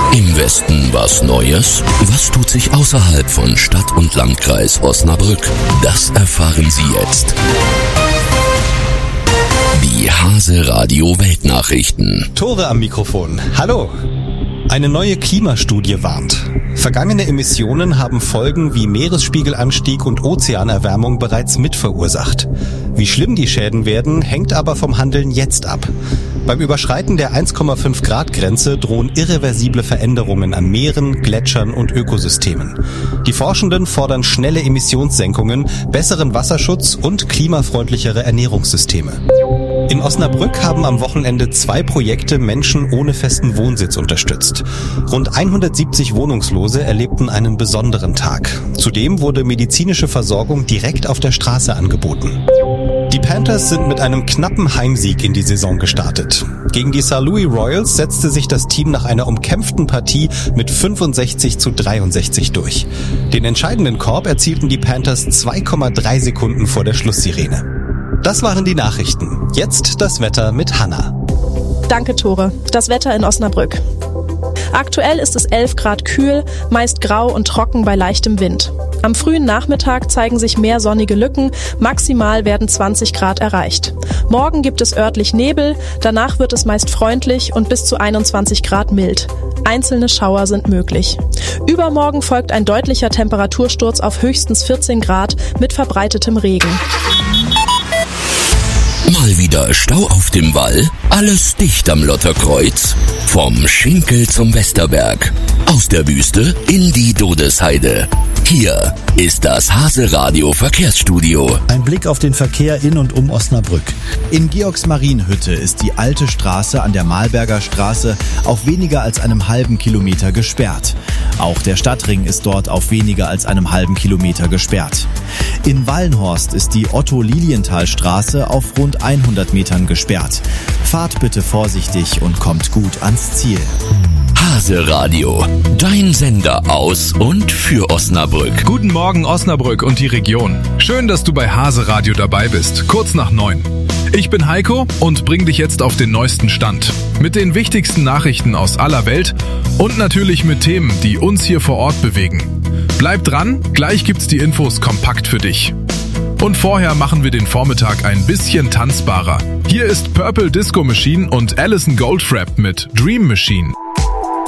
Im Westen was Neues? Was tut sich außerhalb von Stadt und Landkreis Osnabrück? Das erfahren Sie jetzt. Die Hase Radio Weltnachrichten. Tore am Mikrofon. Hallo. Eine neue Klimastudie warnt. Vergangene Emissionen haben Folgen wie Meeresspiegelanstieg und Ozeanerwärmung bereits mitverursacht. Wie schlimm die Schäden werden, hängt aber vom Handeln jetzt ab. Beim Überschreiten der 1,5 Grad Grenze drohen irreversible Veränderungen an Meeren, Gletschern und Ökosystemen. Die Forschenden fordern schnelle Emissionssenkungen, besseren Wasserschutz und klimafreundlichere Ernährungssysteme. In Osnabrück haben am Wochenende 2 Projekte Menschen ohne festen Wohnsitz unterstützt. Rund 170 Wohnungslose erlebten einen besonderen Tag. Zudem wurde medizinische Versorgung direkt auf der Straße angeboten. Die Panthers sind mit einem knappen Heimsieg in die Saison gestartet. Gegen die St. Louis Royals setzte sich das Team nach einer umkämpften Partie mit 65-63 durch. Den entscheidenden Korb erzielten die Panthers 2,3 Sekunden vor der Schlusssirene. Das waren die Nachrichten. Jetzt das Wetter mit Hanna. Danke, Tore. Das Wetter in Osnabrück. Aktuell ist es 11 Grad kühl, meist grau und trocken bei leichtem Wind. Am frühen Nachmittag zeigen sich mehr sonnige Lücken, maximal werden 20 Grad erreicht. Morgen gibt es örtlich Nebel, danach wird es meist freundlich und bis zu 21 Grad mild. Einzelne Schauer sind möglich. Übermorgen folgt ein deutlicher Temperatursturz auf höchstens 14 Grad mit verbreitetem Regen. Mal wieder Stau auf dem Wall, alles dicht am Lotterkreuz. Vom Schinkel zum Westerberg, aus der Wüste in die Dodesheide. Hier ist das Hase Radio Verkehrsstudio. Ein Blick auf den Verkehr in und um Osnabrück. In Georgsmarienhütte ist die alte Straße an der Malberger Straße auf weniger als einem halben Kilometer gesperrt. Auch der Stadtring ist dort auf weniger als einem halben Kilometer gesperrt. In Wallenhorst ist die Otto-Lilienthal-Straße auf rund 100 Metern gesperrt. Fahrt bitte vorsichtig und kommt gut ans Ziel. Hase Radio, dein Sender aus und für Osnabrück. Guten Morgen Osnabrück und die Region. Schön, dass du bei Hase Radio dabei bist, kurz nach 9. Ich bin Heiko und bring dich jetzt auf den neuesten Stand. Mit den wichtigsten Nachrichten aus aller Welt und natürlich mit Themen, die uns hier vor Ort bewegen. Bleib dran, gleich gibt's die Infos kompakt für dich. Und vorher machen wir den Vormittag ein bisschen tanzbarer. Hier ist Purple Disco Machine und Alison Goldfrapp mit Dream Machine.